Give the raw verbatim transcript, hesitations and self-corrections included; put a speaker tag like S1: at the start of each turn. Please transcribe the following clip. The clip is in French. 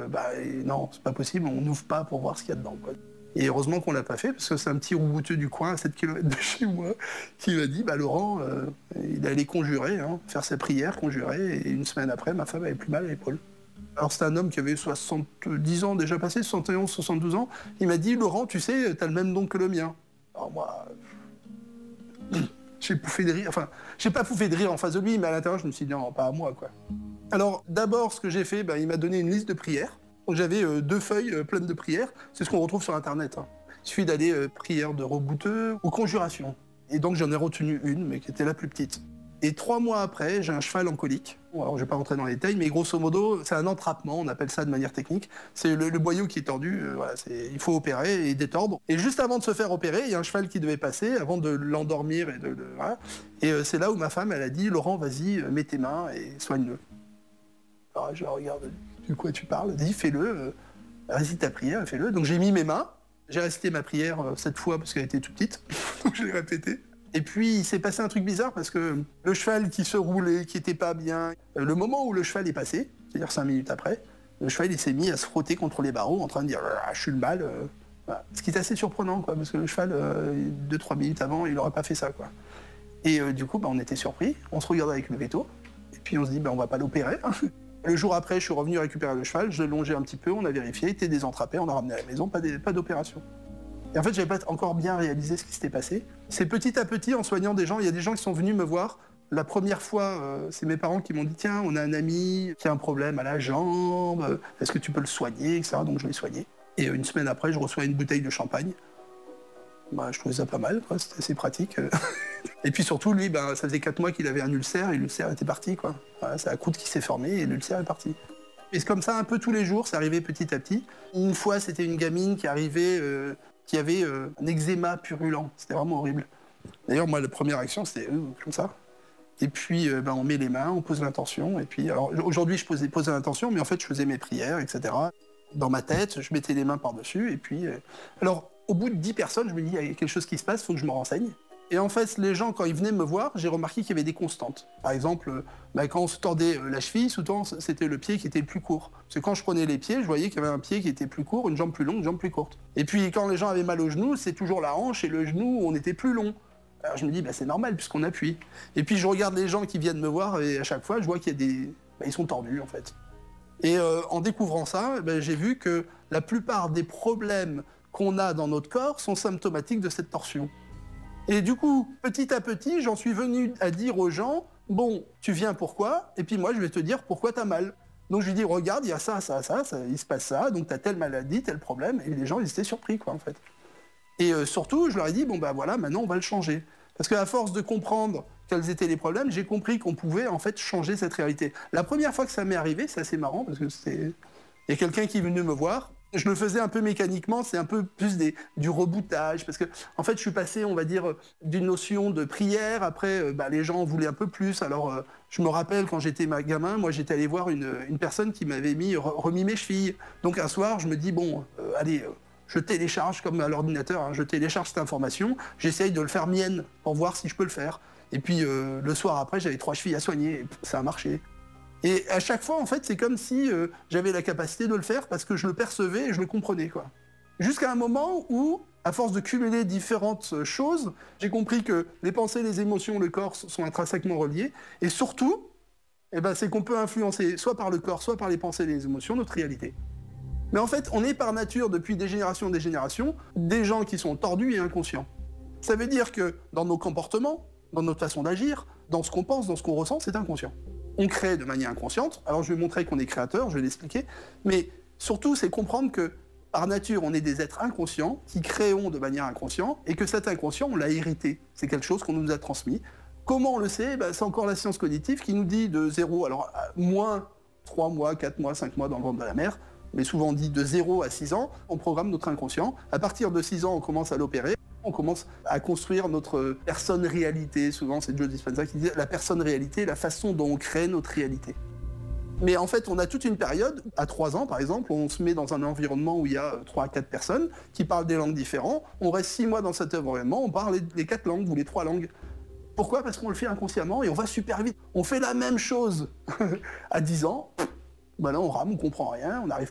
S1: euh, bah non, c'est pas possible, on n'ouvre pas pour voir ce qu'il y a dedans, quoi. Et heureusement qu'on l'a pas fait, parce que c'est un petit rouboteux du coin, à sept kilomètres de chez moi, qui m'a dit, bah Laurent, euh, il allait conjurer, hein, faire sa prière, conjurer, et une semaine après, ma femme avait plus mal à l'épaule. Alors c'était un homme qui avait soixante-dix ans déjà passé, soixante et onze, soixante-douze ans, il m'a dit, Laurent, tu sais, t'as le même don que le mien. Alors moi, j'ai pouffé de rire, enfin, j'ai pas pouffé de rire en face de lui, mais à l'intérieur, je me suis dit, non, pas à moi, quoi. Alors d'abord, ce que j'ai fait, bah, il m'a donné une liste de prières. Donc j'avais euh, deux feuilles euh, pleines de prières, c'est ce qu'on retrouve sur internet. Hein. Il suffit d'aller euh, prière de rebouteux ou conjuration. Et donc j'en ai retenu une, mais qui était la plus petite. Et trois mois après, j'ai un cheval en colique. Bon, alors je vais pas rentrer dans les détails, mais grosso modo, c'est un entrappement, on appelle ça de manière technique. C'est le, le boyau qui est tordu, euh, voilà, c'est, il faut opérer et détordre. Et juste avant de se faire opérer, il y a un cheval qui devait passer, avant de l'endormir et de... de voilà. Et euh, c'est là où ma femme, elle a dit, Laurent, vas-y, euh, mets tes mains et soigne-le. Alors je la regarde, de quoi tu parles? Dis, fais-le, euh, récite ta prière, fais-le. Donc j'ai mis mes mains, j'ai récité ma prière euh, cette fois parce qu'elle était toute petite, donc je l'ai répétée. Et puis il s'est passé un truc bizarre parce que le cheval qui se roulait, qui était pas bien, euh, le moment où le cheval est passé, c'est-à-dire cinq minutes après, le cheval il s'est mis à se frotter contre les barreaux en train de dire ah, je suis le mal. Euh, voilà. Ce qui est assez surprenant, quoi, parce que le cheval, euh, deux trois minutes avant, il n'aurait pas fait ça, quoi. Et euh, du coup, bah, on était surpris, on se regardait avec le veto, et puis on se dit bah, on va pas l'opérer. Hein. Le jour après, je suis revenu récupérer le cheval, je l'ai longé un petit peu, on a vérifié, il était désentrappé, on a ramené à la maison, pas, des, pas d'opération. Et en fait, j'avais pas encore bien réalisé ce qui s'était passé. C'est petit à petit, en soignant des gens, il y a des gens qui sont venus me voir. La première fois, euh, c'est mes parents qui m'ont dit « Tiens, on a un ami qui a un problème à la jambe, est-ce que tu peux le soigner ?» et cetera. Donc je l'ai soigné. Et une semaine après, je reçois une bouteille de champagne. Bah, je trouvais ça pas mal, quoi. C'était assez pratique. Et puis surtout, lui, bah, ça faisait quatre mois qu'il avait un ulcère et l'ulcère était parti, quoi. Voilà, c'est la croûte qui s'est formée et l'ulcère est parti. Et c'est comme ça un peu tous les jours, c'est arrivé petit à petit. Une fois, c'était une gamine qui arrivait, euh, qui avait euh, un eczéma purulent. C'était vraiment horrible. D'ailleurs, moi, la première action, c'était euh, comme ça. Et puis, euh, bah, on met les mains, on pose l'intention. Et puis, alors aujourd'hui, je posais, posais l'intention, mais en fait, je faisais mes prières, et cetera. Dans ma tête, je mettais les mains par-dessus. Et puis, euh... alors, au bout de dix personnes, je me dis, il y a quelque chose qui se passe, il faut que je me renseigne. Et en fait, les gens, quand ils venaient me voir, j'ai remarqué qu'il y avait des constantes. Par exemple, bah, quand on se tordait la cheville, souvent, c'était le pied qui était le plus court. Parce que quand je prenais les pieds, je voyais qu'il y avait un pied qui était plus court, une jambe plus longue, une jambe plus courte. Et puis, quand les gens avaient mal au genou, c'est toujours la hanche et le genou où on était plus long. Alors je me dis, bah, c'est normal, puisqu'on appuie. Et puis, je regarde les gens qui viennent me voir, et à chaque fois, je vois qu'il y a des... Bah, ils sont tordus, en fait. Et euh, en découvrant ça, bah, j'ai vu que la plupart des problèmes qu'on a dans notre corps sont symptomatiques de cette torsion. Et du coup, petit à petit, j'en suis venu à dire aux gens, bon, tu viens pourquoi? Et puis moi, je vais te dire pourquoi t'as mal. Donc je lui dis, regarde, il y a ça, ça, ça, ça, il se passe ça, donc t'as telle maladie, tel problème. Et les gens, ils étaient surpris, quoi, en fait. Et euh, surtout, je leur ai dit, bon, ben bah, voilà, maintenant, on va le changer. Parce qu'à force de comprendre quels étaient les problèmes, j'ai compris qu'on pouvait, en fait, changer cette réalité. La première fois que ça m'est arrivé, c'est assez marrant, parce que c'est... Il y a quelqu'un qui est venu me voir. Je le faisais un peu mécaniquement, c'est un peu plus des, du reboutage, parce que en fait, je suis passé, on va dire, d'une notion de prière. Après, bah, les gens en voulaient un peu plus. Alors, euh, je me rappelle quand j'étais gamin, moi, j'étais allé voir une, une personne qui m'avait mis remis mes chevilles. Donc, un soir, je me dis bon, euh, allez, euh, je télécharge comme à l'ordinateur, hein, je télécharge cette information, j'essaye de le faire mienne pour voir si je peux le faire. Et puis, euh, le soir après, j'avais trois chevilles à soigner, et ça a marché. Et à chaque fois, en fait, c'est comme si euh, j'avais la capacité de le faire parce que je le percevais et je le comprenais, quoi. Jusqu'à un moment où, à force de cumuler différentes choses, j'ai compris que les pensées, les émotions, le corps sont intrinsèquement reliés. Et surtout, eh ben, c'est qu'on peut influencer soit par le corps, soit par les pensées et les émotions, notre réalité. Mais en fait, on est par nature, depuis des générations et des générations, des gens qui sont tordus et inconscients. Ça veut dire que dans nos comportements, dans notre façon d'agir, dans ce qu'on pense, dans ce qu'on ressent, c'est inconscient. On crée de manière inconsciente. Alors je vais montrer qu'on est créateur, je vais l'expliquer. Mais surtout, c'est comprendre que par nature, on est des êtres inconscients qui créons de manière inconsciente et que cet inconscient, on l'a hérité. C'est quelque chose qu'on nous a transmis. Comment on le sait? Ben, c'est encore la science cognitive qui nous dit de zéro, alors moins trois mois, quatre mois, cinq mois dans le ventre de la mère, mais souvent dit de zéro à six ans, on programme notre inconscient. À partir de six ans, on commence à l'opérer. On commence à construire notre personne-réalité. Souvent, c'est Joe Dispenza qui dit la personne-réalité, la façon dont on crée notre réalité. Mais en fait, on a toute une période, à trois ans par exemple, où on se met dans un environnement où il y a trois à quatre personnes qui parlent des langues différentes. On reste six mois dans cet environnement, on parle les quatre langues ou les trois langues. Pourquoi? Parce qu'on le fait inconsciemment et on va super vite. On fait la même chose à dix ans. Ben là, on rame, on comprend rien, on n'arrive